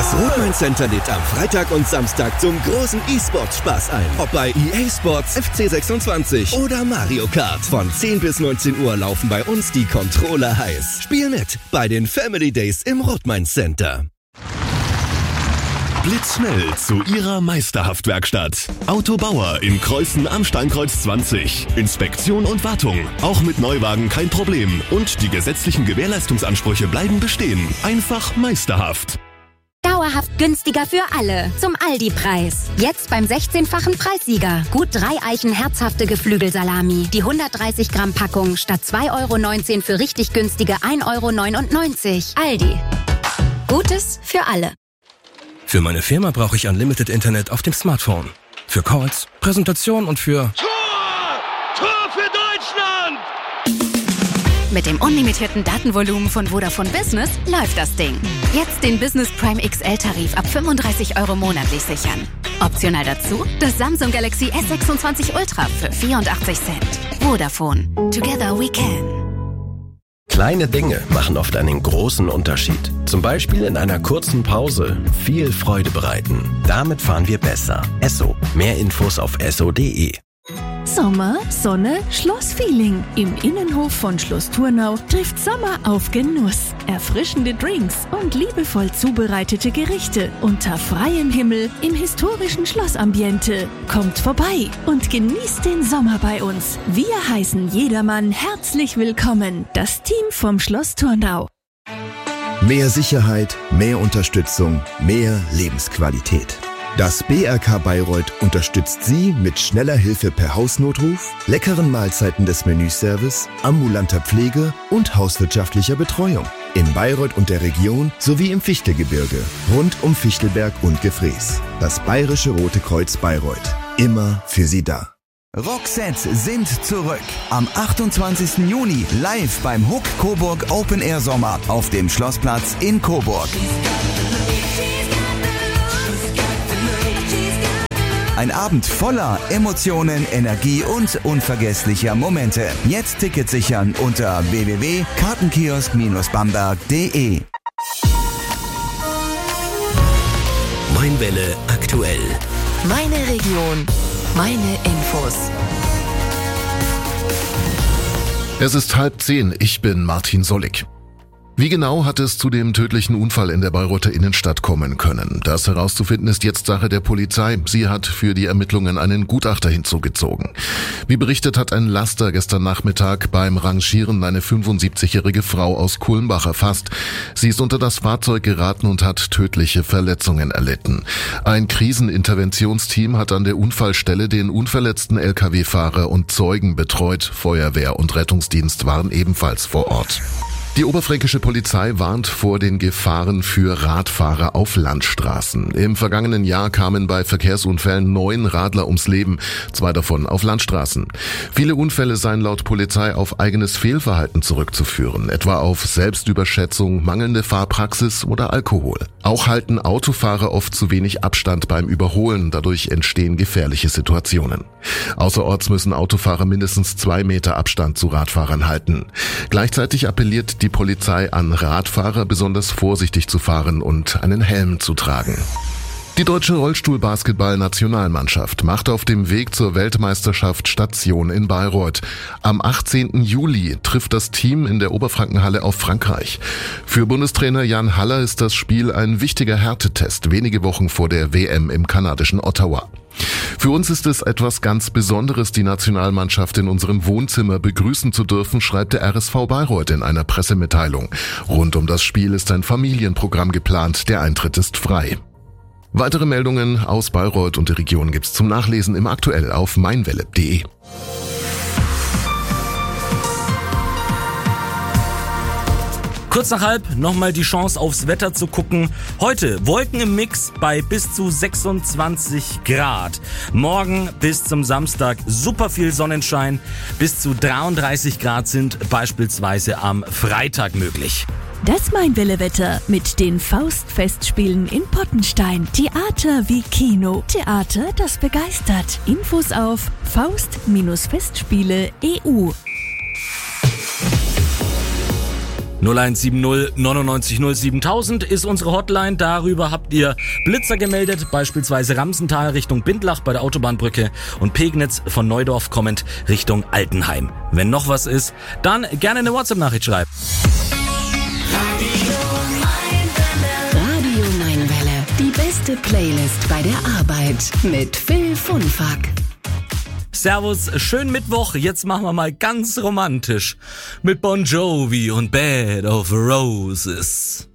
Das Rothmain-Center lädt am Freitag und Samstag zum großen E-Sport-Spaß ein. Ob bei EA Sports, FC 26 oder Mario Kart. Von 10 bis 19 Uhr laufen bei uns die Controller heiß. Spiel mit bei den Family Days im Rothmain-Center. Blitzschnell zu Ihrer Meisterhaftwerkstatt. Autobauer in Kreuzen am Steinkreuz 20. Inspektion und Wartung. Auch mit Neuwagen kein Problem. Und die gesetzlichen Gewährleistungsansprüche bleiben bestehen. Einfach meisterhaft. Dauerhaft günstiger für alle. Zum Aldi-Preis. Jetzt beim 16-fachen Preissieger. Gut 3 Eichen herzhafte Geflügelsalami. Die 130 Gramm Packung statt 2,19 € für richtig günstige 1,99 €. Aldi. Gutes für alle. Für meine Firma brauche ich Unlimited Internet auf dem Smartphone. Für Calls, Präsentation und für... Tor für Deutschland! Mit dem unlimitierten Datenvolumen von Vodafone Business läuft das Ding. Jetzt den Business Prime XL-Tarif ab 35 € monatlich sichern. Optional dazu das Samsung Galaxy S26 Ultra für 84 Cent. Vodafone. Together we can. Kleine Dinge machen oft einen großen Unterschied. Zum Beispiel in einer kurzen Pause viel Freude bereiten. Damit fahren wir besser. Esso. Mehr Infos auf esso.de. Sommer, Sonne, Schlossfeeling. Im Innenhof von Schloss Thurnau trifft Sommer auf Genuss. Erfrischende Drinks und liebevoll zubereitete Gerichte unter freiem Himmel im historischen Schlossambiente. Kommt vorbei und genießt den Sommer bei uns. Wir heißen jedermann herzlich willkommen. Das Team vom Schloss Thurnau. Mehr Sicherheit, mehr Unterstützung, mehr Lebensqualität. Das BRK Bayreuth unterstützt Sie mit schneller Hilfe per Hausnotruf, leckeren Mahlzeiten des Menüservice, ambulanter Pflege und hauswirtschaftlicher Betreuung. In Bayreuth und der Region sowie im Fichtelgebirge, rund um Fichtelberg und Gefrees. Das Bayerische Rote Kreuz Bayreuth. Immer für Sie da. Roxette sind zurück. Am 28. Juni live beim Hook Coburg Open Air Sommer auf dem Schlossplatz in Coburg. Ein Abend voller Emotionen, Energie und unvergesslicher Momente. Jetzt Tickets sichern unter www.kartenkiosk-bamberg.de. Mainwelle aktuell. Meine Region, meine Infos. Es ist 9:30, ich bin Martin Sollig. Wie genau hat es zu dem tödlichen Unfall in der Bayreuther Innenstadt kommen können? Das herauszufinden ist jetzt Sache der Polizei. Sie hat für die Ermittlungen einen Gutachter hinzugezogen. Wie berichtet, hat ein Laster gestern Nachmittag beim Rangieren eine 75-jährige Frau aus Kulmbach erfasst. Sie ist unter das Fahrzeug geraten und hat tödliche Verletzungen erlitten. Ein Kriseninterventionsteam hat an der Unfallstelle den unverletzten Lkw-Fahrer und Zeugen betreut. Feuerwehr und Rettungsdienst waren ebenfalls vor Ort. Die oberfränkische Polizei warnt vor den Gefahren für Radfahrer auf Landstraßen. Im vergangenen Jahr kamen bei Verkehrsunfällen 9 Radler ums Leben, 2 davon auf Landstraßen. Viele Unfälle seien laut Polizei auf eigenes Fehlverhalten zurückzuführen, etwa auf Selbstüberschätzung, mangelnde Fahrpraxis oder Alkohol. Auch halten Autofahrer oft zu wenig Abstand beim Überholen, dadurch entstehen gefährliche Situationen. Außerorts müssen Autofahrer mindestens 2 Meter Abstand zu Radfahrern halten. Gleichzeitig appelliert die Polizei an Radfahrer, besonders vorsichtig zu fahren und einen Helm zu tragen. Die deutsche Rollstuhlbasketball-Nationalmannschaft macht auf dem Weg zur Weltmeisterschaft Station in Bayreuth. Am 18. Juli trifft das Team in der Oberfrankenhalle auf Frankreich. Für Bundestrainer Jan Haller ist das Spiel ein wichtiger Härtetest, wenige Wochen vor der WM im kanadischen Ottawa. Für uns ist es etwas ganz Besonderes, die Nationalmannschaft in unserem Wohnzimmer begrüßen zu dürfen, schreibt der RSV Bayreuth in einer Pressemitteilung. Rund um das Spiel ist ein Familienprogramm geplant, der Eintritt ist frei. Weitere Meldungen aus Bayreuth und der Region gibt's zum Nachlesen im Aktuell auf mainwelle.de. Kurz nach 12:30 nochmal die Chance aufs Wetter zu gucken. Heute Wolken im Mix bei bis zu 26 Grad. Morgen bis zum Samstag super viel Sonnenschein. Bis zu 33 Grad sind beispielsweise am Freitag möglich. Das Mainwelle-Wetter mit den Faustfestspielen in Pottenstein. Theater wie Kino. Theater, das begeistert. Infos auf faust-festspiele.eu. 0170 99 0 7000 ist unsere Hotline. Darüber habt ihr Blitzer gemeldet, beispielsweise Ramsental Richtung Bindlach bei der Autobahnbrücke und Pegnitz von Neudorf kommend Richtung Altenheim. Wenn noch was ist, dann gerne eine WhatsApp-Nachricht schreiben. Radio 9 Welle, die beste Playlist bei der Arbeit mit Phil Funfack. Servus, schönen Mittwoch. Jetzt machen wir mal ganz romantisch mit Bon Jovi und Bed of Roses.